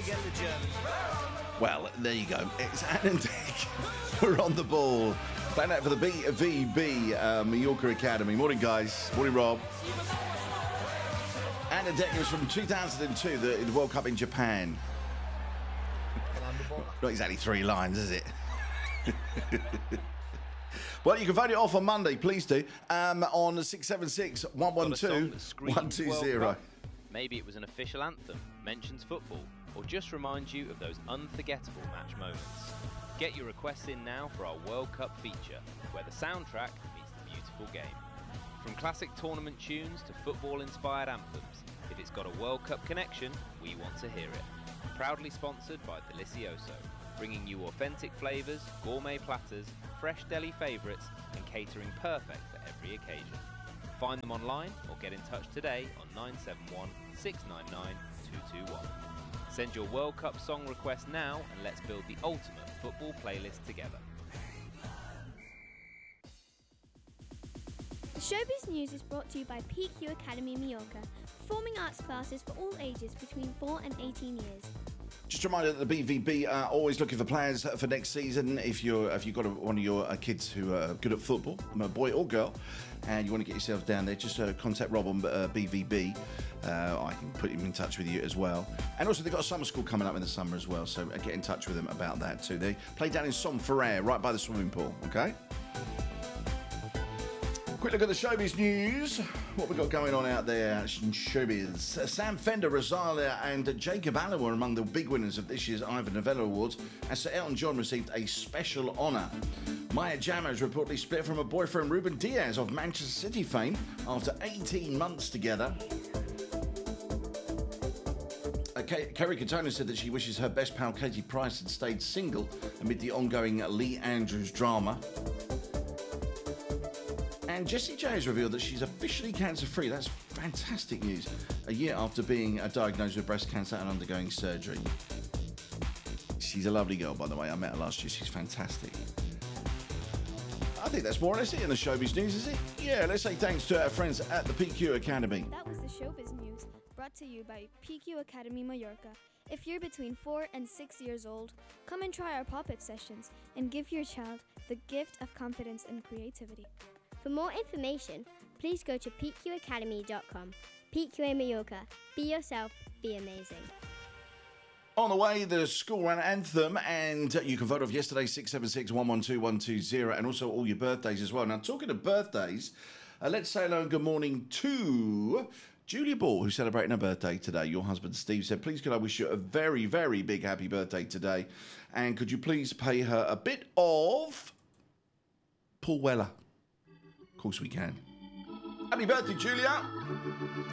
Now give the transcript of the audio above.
get the Germans. Well, there you go. It's Anne and Dick. We're on the ball. Playing out for the BVB Mallorca Academy. Morning, guys. Morning, Rob. Anne and Dick was from 2002, the World Cup in Japan. Not exactly 3 lines, is it? Well, you can vote it off on Monday, please do, on 676 112 120. Maybe it was an official anthem, mentions football, or just reminds you of those unforgettable match moments. Get your requests in now for our World Cup feature, where the soundtrack meets the beautiful game. From classic tournament tunes to football-inspired anthems, if it's got a World Cup connection, we want to hear it. Proudly sponsored by Delicioso, bringing you authentic flavours, gourmet platters, fresh deli favourites, and catering perfect for every occasion. Find them online or get in touch today on 971 699 221. Send your World Cup song request now and let's build the ultimate football playlist together. The Showbiz News is brought to you by PQ Academy Mallorca, performing arts classes for all ages between 4 and 18 years. Just a reminder that the BVB are always looking for players for next season. If you've got one of your kids who are good at football, a boy or girl, and you want to get yourself down there, just contact Rob on BVB. I can put him in touch with you as well. And also, they've got a summer school coming up in the summer as well, so get in touch with them about that too. They play down in Somferrer, right by the swimming pool, okay? Quick look at the Showbiz News. What we got going on out there in Showbiz. Sam Fender, Rosalia and Jacob Allen were among the big winners of this year's Ivor Novello Awards, as Sir Elton John received a special honour. Maya Jama has reportedly split from her boyfriend Ruben Diaz of Manchester City fame after 18 months together. Kerry Katona said that she wishes her best pal Katie Price had stayed single amid the ongoing Lee Andrews drama. And Jessie J has revealed that she's officially cancer-free. That's fantastic news. A year after being diagnosed with breast cancer and undergoing surgery. She's a lovely girl, by the way. I met her last year. She's fantastic. I think that's more or less it in the Showbiz News, is it? Yeah, let's say thanks to our friends at the PQ Academy. That was the Showbiz News, brought to you by PQ Academy Mallorca. If you're between 4 and 6 years old, come and try our pop-up sessions and give your child the gift of confidence and creativity. For more information, please go to pqacademy.com. PQA Mallorca. Be yourself, be amazing. On the way, the school run anthem, and you can vote off yesterday, 676 112 120, and also all your birthdays as well. Now, talking of birthdays, let's say hello and good morning to Julia Ball, who's celebrating her birthday today. Your husband, Steve, said, please could I wish you a very, very big happy birthday today, and could you please pay her a bit of Paul Weller? Of course we can. Happy birthday, Julia.